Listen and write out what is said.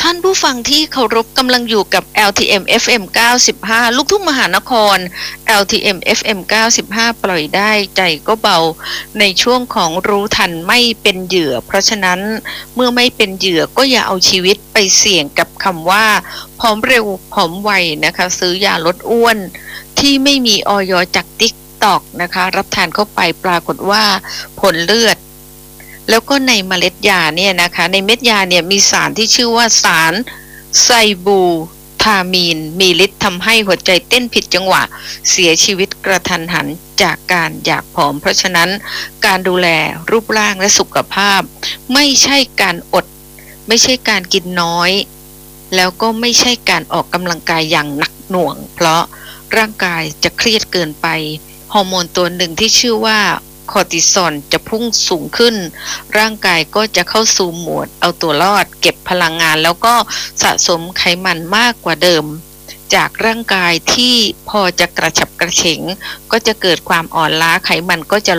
ท่านผู้ฟังที่เคารพกำลังอยู่กับ LTM FM 95ลูกทุ่งมหานคร LTM FM 95ปล่อยได้ใจก็เบาในช่วงของรู้ทันไม่เป็นเหยื่อเพราะฉะนั้นเมื่อไม่เป็นเหยื่อก็อย่าเอาชีวิตไปเสี่ยงกับคำว่าผอมเร็วผอมไวนะคะซื้อยาลดอ้วนที่ไม่มีอย.จากTikTokนะคะรับทานเข้าไปปรากฏว่าผลเลือดแล้วก็ในเมล็ดยาเนี่ยนะคะในเม็ดยาเนี่ยมีสารที่ชื่อว่าสารไซบูทามีนมีฤทธิ์ทำให้หัวใจเต้นผิดจังหวะเสียชีวิตกระทันหันจากการอยากผอมเพราะฉะนั้นการดูแลรูปร่างและสุขภาพไม่ใช่การอดไม่ใช่การกินน้อยแล้วก็ไม่ใช่การออกกำลังกายอย่างหนักหน่วงเพราะร่างกายจะเครียดเกินไปฮอร์โมนตัวหนึ่งที่ชื่อว่าคอร์ติซอลจะพุ่งสูงขึ้นร่างกายก็จะเข้าสู่โหมดเอาตัวรอดเก็บพลังงานแล้วก็สะสมไขมันมากกว่าเดิมจากร่างกายที่พอจะกระฉับกระเฉงก็จะเกิดความอ่อนล้าไขมันก็จะ